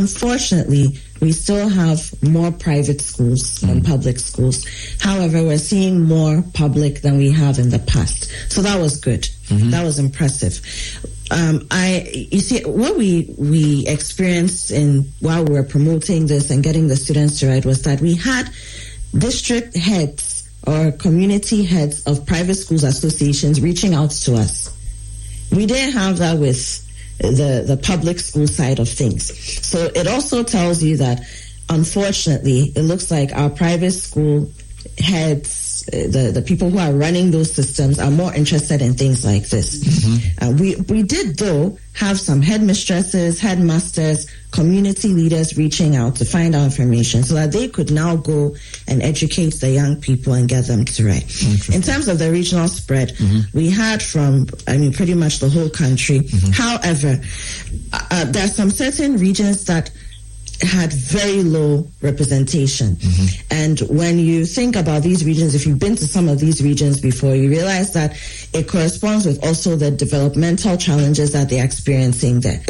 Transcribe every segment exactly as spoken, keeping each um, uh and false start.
unfortunately, we still have more private schools mm. than public schools. However, we're seeing more public than we have in the past. So that was good. Mm-hmm. That was impressive. Um, I, you see, what we we experienced in while we were promoting this and getting the students to write was that we had district heads or community heads of private schools associations reaching out to us. We didn't have that with the the public school side of things. So it also tells you that, unfortunately, it looks like our private school heads, the, the people who are running those systems, are more interested in things like this. Mm-hmm. Uh, we, we did, though, have some headmistresses, headmasters, community leaders reaching out to find out information so that they could now go and educate the young people and get them to write. In terms of the regional spread, mm-hmm. we had from, I mean, pretty much the whole country. Mm-hmm. However, uh, there are some certain regions that had very low representation. Mm-hmm. And when you think about these regions, if you've been to some of these regions before, you realize that it corresponds with also the developmental challenges that they're experiencing there.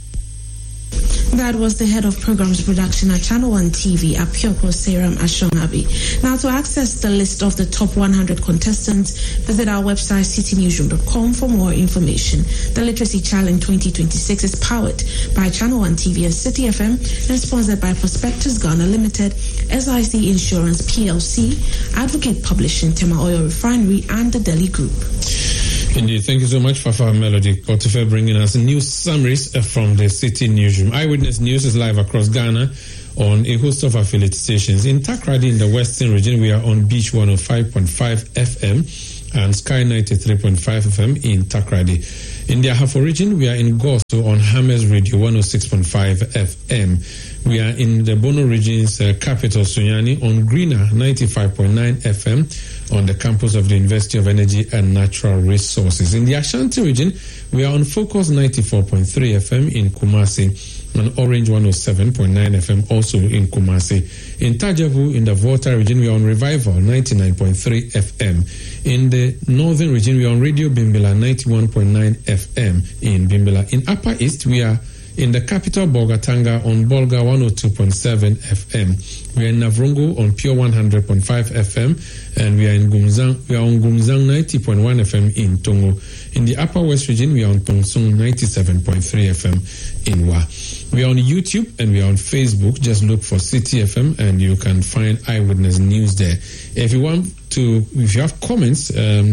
That was the head of programs production at Channel One T V, Apioko Seram Ashongabi. Now, to access the list of the top one hundred contestants, visit our website, city newsroom dot com, for more information. The Literacy Challenge twenty twenty-six is powered by Channel One T V and City F M and sponsored by Prospectus Ghana Limited, S I C Insurance P L C, Advocate Publishing, Tema Oil Refinery, and the Delhi Group. Indeed. Thank you so much, Fafa Melody Potife, bringing us news summaries from the City Newsroom. Eyewitness News is live across Ghana on a host of affiliate stations. In Takoradi, in the Western region, we are on Beach one oh five point five F M and Sky ninety-three point five F M in Takoradi. In the Ahafo region, we are in Goso on Hammers Radio one oh six point five F M. We are in the Bono region's uh, capital, Sunyani, on Greener ninety-five point nine F M on the campus of the University of Energy and Natural Resources. In the Ashanti region, we are on Focus ninety-four point three F M in Kumasi, and Orange one oh seven point nine F M also in Kumasi. In Tajavu, in the Volta region, we are on Revival ninety-nine point three F M. In the Northern region, we are on Radio Bimbila ninety-one point nine F M in Bimbila. In Upper East, we are in the capital, Bolgatanga, on Bolga one oh two point seven F M. We are in Navrongo on Pure one hundred point five F M, and we are in Gumzang. We are on Gumzang ninety point one F M in Tongo. In the Upper West region, we are on Tongsong ninety-seven point three F M in Wa. We are on YouTube and we are on Facebook. Just look for City F M and you can find Eyewitness News there. If you want to, if you have comments, um,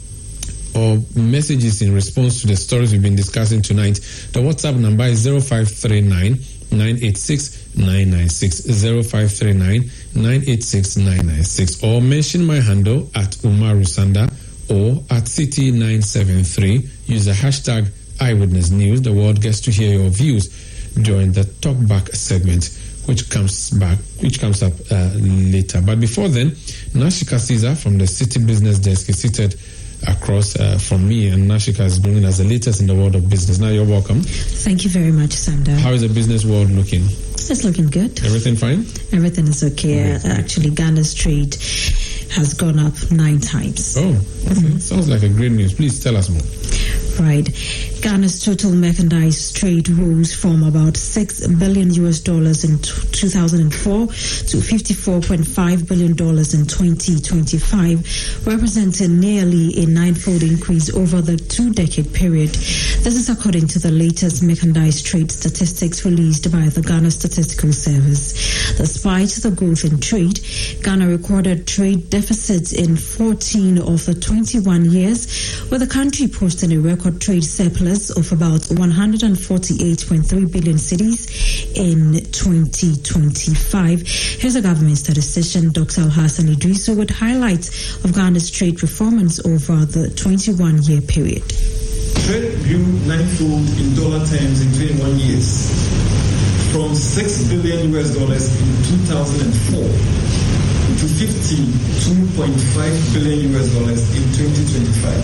or messages in response to the stories we've been discussing tonight, the WhatsApp number is zero five three nine, nine eight six, nine nine six, zero five three nine, nine eight six, nine nine six, or mention my handle at Umaru Sanda or at City nine seven three. Use the hashtag Eyewitness News. The world gets to hear your views during the Talkback segment, which comes back, which comes up uh, later. But before then, Nashika Caesar from the City Business Desk is seated across uh, from me, and Nashika is bringing us the latest in the world of business. Now, you're welcome. Thank you very much, Sanda. How is the business world looking? It's looking good. Everything fine? Everything is okay. okay. Actually, Ghana's trade has gone up nine times. Oh, okay. Mm-hmm. Sounds like a great news. Please tell us more. Right. Ghana's total merchandise trade rose from about six billion U S dollars in two thousand four to fifty-four point five billion dollars in twenty twenty-five, representing nearly a ninefold increase over the two-decade period. This is according to the latest merchandise trade statistics released by the Ghana Statistical Service. Despite the growth in trade, Ghana recorded trade deficits in fourteen of the twenty-one years, with the country posting a record trade surplus of about one hundred forty-eight point three billion cedis in twenty twenty-five. Here's a government statistician, Doctor Alhassan Idrisu, with highlights of Ghana's trade performance over the twenty-one-year period. Trade grew ninefold in dollar terms in twenty-one years, from six billion U S dollars in two thousand four to fifty-two point five billion U S dollars in twenty twenty-five.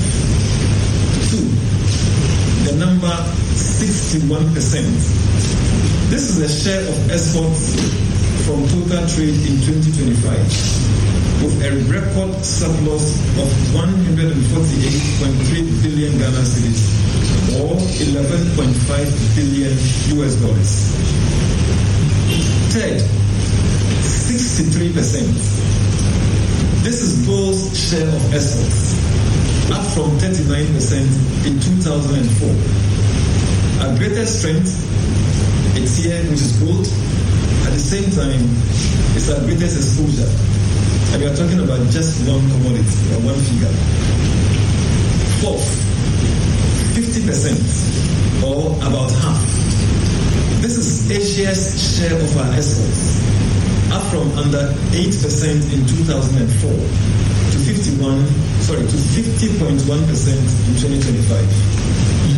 Two, the number sixty-one percent. This is the share of exports from total trade in twenty twenty-five, with a record surplus of one hundred forty-eight point three billion Ghana cedis, or eleven point five billion U S dollars. Third, sixty-three percent. This is Gold's share of exports, up from thirty-nine percent in two thousand four. Our greatest strength, it's here, which is gold. At the same time, it's our greatest exposure. And we are talking about just one commodity or one figure. Fourth, fifty percent or about half. This is Asia's share of our exports, up from under eight percent in two thousand four to fifty-one, sorry, to fifty point one percent in twenty twenty-five.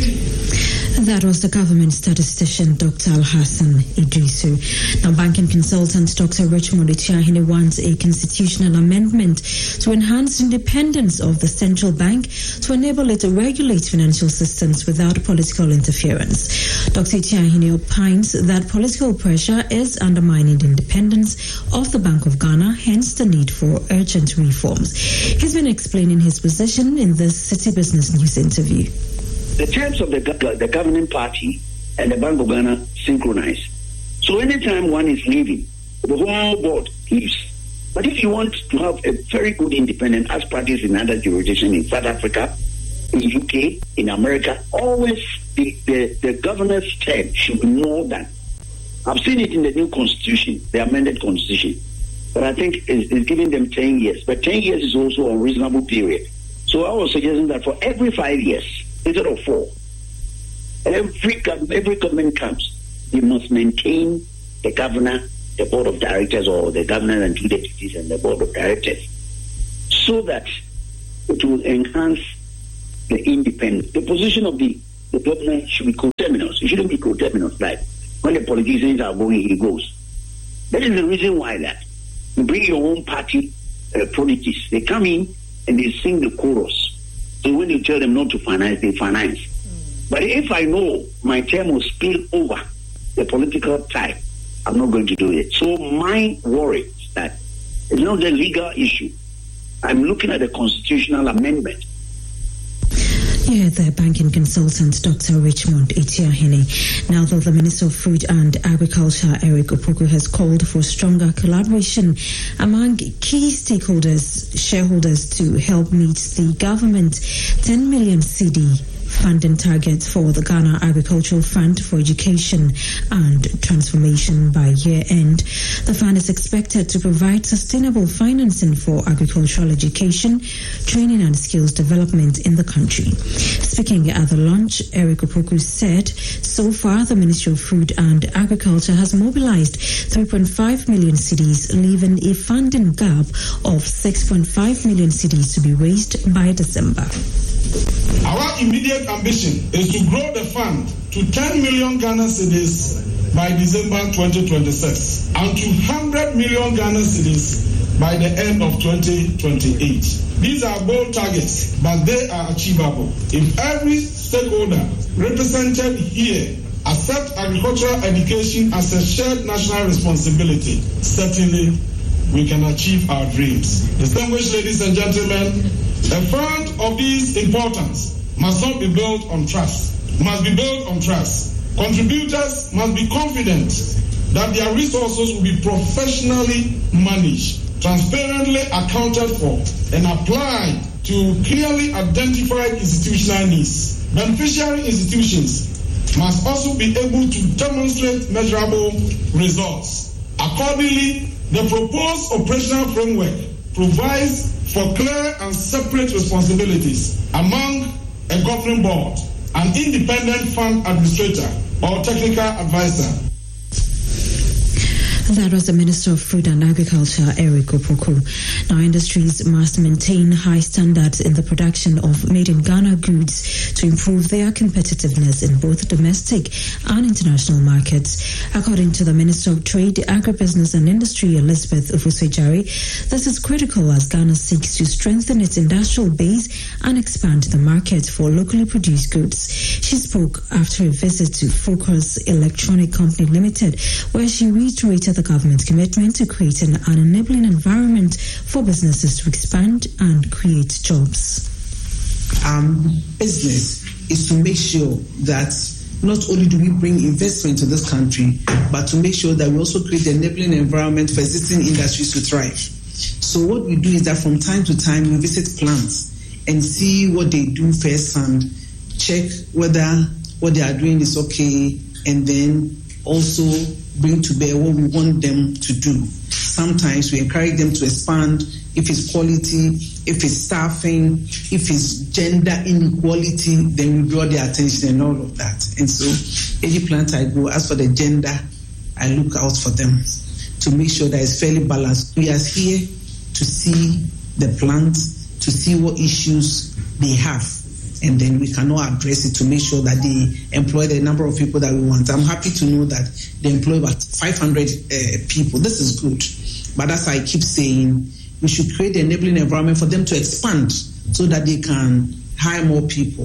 That was the government statistician, Doctor Al-Hassan Idrisu. Now, banking consultant Doctor Richmond Etiahene wants a constitutional amendment to enhance independence of the central bank to enable it to regulate financial systems without political interference. Doctor Etiahene opines that political pressure is undermining the independence of the Bank of Ghana, hence the need for urgent reforms. He's been explaining his position in this City Business News interview. The terms of the, the governing party and the Bank of Ghana synchronize. So anytime one is leaving, the whole board leaves. But if you want to have a very good independence, as practiced in other jurisdictions in South Africa, in U K, in America, always the, the, the governor's term should be more than. I've seen it in the new constitution, the amended constitution. But I think it's, it's giving them ten years. But ten years is also a reasonable period. So I was suggesting that for every five years, instead of four, every, every government comes, you must maintain the governor, the board of directors, or the governor and two deputies and the board of directors, so that it will enhance the independence. The position of the, the governor should be coterminous. It shouldn't be coterminous, like when the politicians are going, he goes. That is the reason why that you bring your own party uh, prodigies. They come in and they sing the chorus. So when you tell them not to finance, they finance. Mm. But if I know my term will spill over the political type, I'm not going to do it. So my worry is that it's not the legal issue. I'm looking at the constitutional amendment. Yeah, the banking consultant, Doctor Richmond Etiahene. Now, though the Minister of Food and Agriculture, Eric Opoku, has called for stronger collaboration among key stakeholders, shareholders, to help meet the government ten million C D funding target for the Ghana Agricultural Fund for Education and Transformation by year end. The fund is expected to provide sustainable financing for agricultural education, training and skills development in the country. Speaking at the launch, Eric Opoku said, so far the Ministry of Food and Agriculture has mobilized three point five million C Ds, leaving a funding gap of six point five million C Ds to be raised by December. Our immediate ambition is to grow the fund to ten million Ghana cedis by December twenty twenty-six and to one hundred million Ghana cedis by the end of twenty twenty-eight. These are bold targets, but they are achievable. If every stakeholder represented here accept agricultural education as a shared national responsibility, certainly we can achieve our dreams. Distinguished ladies and gentlemen, a fund of this importance must not be built on trust, must be built on trust. Contributors must be confident that their resources will be professionally managed, transparently accounted for, and applied to clearly identified institutional needs. Beneficiary institutions must also be able to demonstrate measurable results. Accordingly, the proposed operational framework provides for clear and separate responsibilities among a governing board, an independent fund administrator, or technical advisor. That was the Minister of Food and Agriculture, Eric Opoku. Now, industries must maintain high standards in the production of made-in-Ghana goods to improve their competitiveness in both domestic and international markets. According to the Minister of Trade, Agribusiness and Industry, Elizabeth Ufusejari, this is critical as Ghana seeks to strengthen its industrial base and expand the market for locally produced goods. She spoke after a visit to Focus Electronic Company Limited, where she reiterated the government's commitment to creating an enabling environment for businesses to expand and create jobs. Um, business is to make sure that not only do we bring investment to this country, but to make sure that we also create the enabling environment for existing industries to thrive. So what we do is that from time to time we visit plants and see what they do firsthand, check whether what they are doing is okay, and then also bring to bear what we want them to do. Sometimes we encourage them to expand if it's quality, if it's staffing, if it's gender inequality, then we draw their attention and all of that. And so any plant I go, as for the gender, I look out for them to make sure that it's fairly balanced. We are here to see the plants, to see what issues they have, and then we can all address it to make sure that they employ the number of people that we want. I'm happy to know that they employ about five hundred uh, people. This is good. But as I keep saying, we should create the enabling environment for them to expand so that they can hire more people.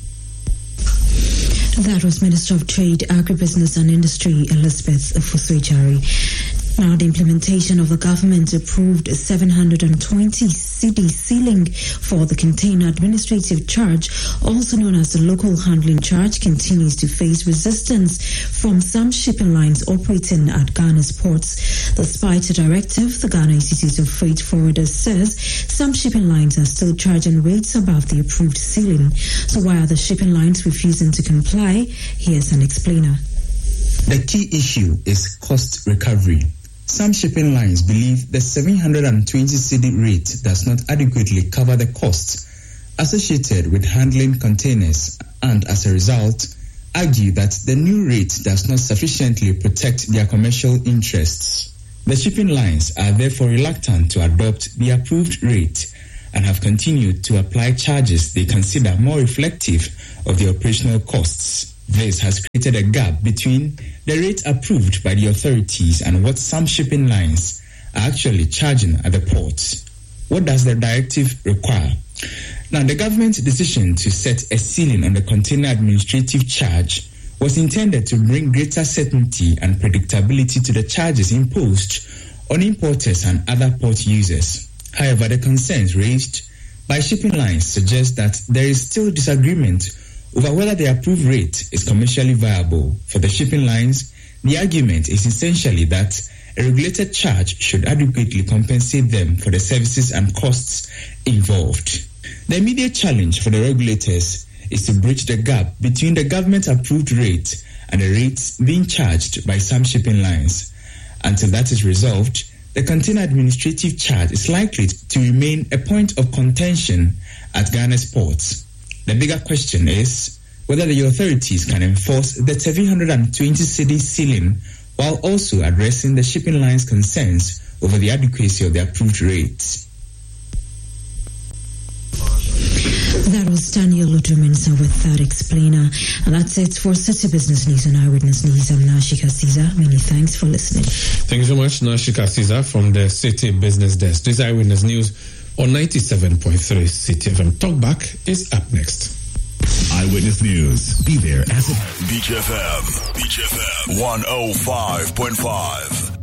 That was Minister of Trade, Agribusiness and Industry, Elizabeth Ofusui-Jare. Now, the implementation of the government-approved seven hundred twenty cedi ceiling for the container administrative charge, also known as the local handling charge, continues to face resistance from some shipping lines operating at Ghana's ports. Despite the directive, the Ghana Institute of Freight Forwarders says some shipping lines are still charging rates above the approved ceiling. So why are the shipping lines refusing to comply? Here's an explainer. The key issue is cost recovery. Some shipping lines believe the seven hundred twenty cedi rate does not adequately cover the costs associated with handling containers, and as a result, argue that the new rate does not sufficiently protect their commercial interests. The shipping lines are therefore reluctant to adopt the approved rate and have continued to apply charges they consider more reflective of their operational costs. This has created a gap between the rate approved by the authorities and what some shipping lines are actually charging at the ports. What does the directive require? Now, the government's decision to set a ceiling on the container administrative charge was intended to bring greater certainty and predictability to the charges imposed on importers and other port users. However, the concerns raised by shipping lines suggest that there is still disagreement over whether the approved rate is commercially viable. For the shipping lines, the argument is essentially that a regulated charge should adequately compensate them for the services and costs involved. The immediate challenge for the regulators is to bridge the gap between the government-approved rate and the rates being charged by some shipping lines. Until that is resolved, the container administrative charge is likely to remain a point of contention at Ghana's ports. The bigger question is whether the authorities can enforce the seven hundred twenty cedi ceiling while also addressing the shipping line's concerns over the adequacy of the approved rates. That was Daniel Odumensa with that explainer. And that's it for City Business News and Eyewitness News. I'm Nashika Caesar. Many thanks for listening. Thank you so much, Nashika Caesar from the City Business Desk. This is Eyewitness News on ninety-seven point three City F M. Talkback is up next. Eyewitness News. Be there as it Beach F M. Beach F M one oh five point five.